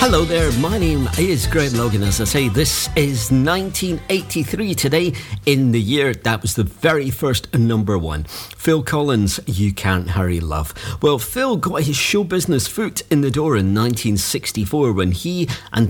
Hello there, my name is Graham Logan. As I say, this is 1983 today, in the year that was the very first number one. Phil Collins, You Can't Hurry Love. Well, Phil got his show business foot in the door in 1964 when he and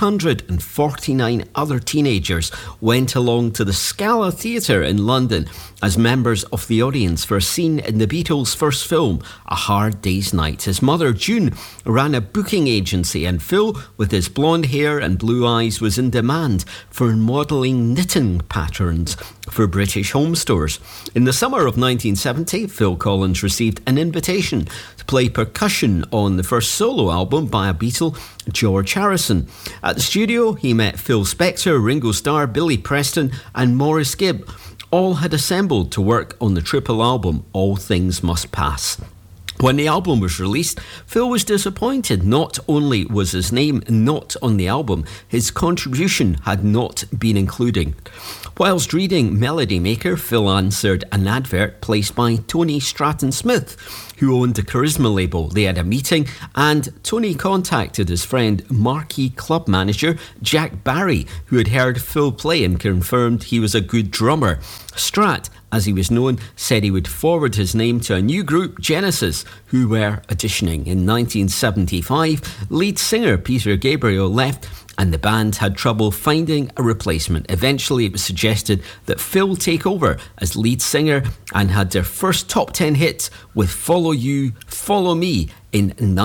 349 other teenagers went along to the Scala Theatre in London as members of the audience for a scene in the Beatles' first film, A Hard Day's Night. His mother, June, ran a booking agency, and Phil, with his blonde hair and blue eyes, was in demand for modelling knitting patterns for British home stores. In the summer of 1970, Phil Collins received an invitation to play percussion on the first solo album by a Beatle, George Harrison. At the studio, he met Phil Spector, Ringo Starr, Billy Preston and Maurice Gibb. All had assembled to work on the triple album, All Things Must Pass. When the album was released, Phil was disappointed. Not only was his name not on the album, his contribution had not been included. Whilst reading Melody Maker, Phil answered an advert placed by Tony Stratton Smith, who owned the Charisma label. They had a meeting and Tony contacted his friend, marquee club manager Jack Barry, who had heard Phil play and confirmed he was a good drummer. Strat, as he was known, said he would forward his name to a new group, Genesis, who were auditioning. In 1975, lead singer Peter Gabriel left and the band had trouble finding a replacement. Eventually, it was suggested that Phil take over as lead singer and had their first top 10 hit with Follow You, Follow Me in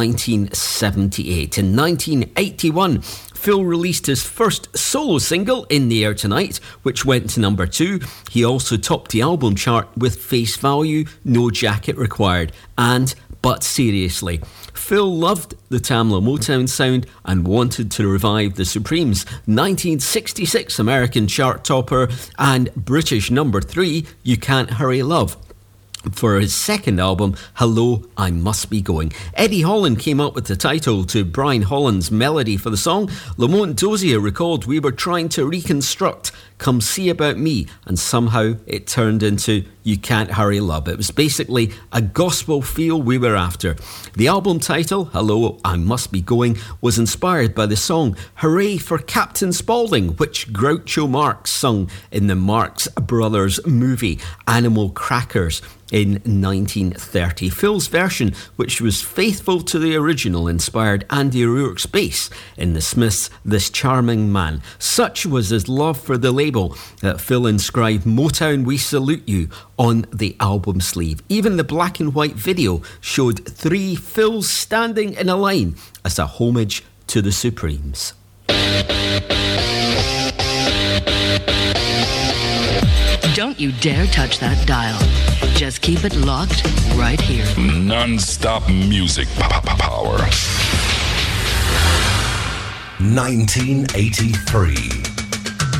1978. In 1981, Phil released his first solo single, In the Air Tonight, which went to number 2. He also topped the album chart with Face Value, No Jacket Required, and But Seriously. Phil loved the Tamla Motown sound and wanted to revive the Supremes' 1966 American chart topper and British number 3, You Can't Hurry Love, for his second album, Hello, I Must Be Going. Eddie Holland came up with the title to Brian Holland's melody for the song. Lamont Dozier recalled, we were trying to reconstruct Come See About Me, and somehow it turned into You Can't Hurry Love. It was basically a gospel feel we were after. The album title, Hello, I Must Be Going, was inspired by the song Hooray for Captain Spaulding, which Groucho Marx sung in the Marx Brothers movie Animal Crackers in 1930. Phil's version, which was faithful to the original, inspired Andy O'Rourke's bass in the Smiths' This Charming Man. Such was his love for the label that Phil inscribed Motown We Salute You on the album sleeve. Even the black and white video showed 3 Phils standing in a line as a homage to the Supremes. Don't you dare touch that dial. Just keep it locked right here. Non-stop music power. 1983.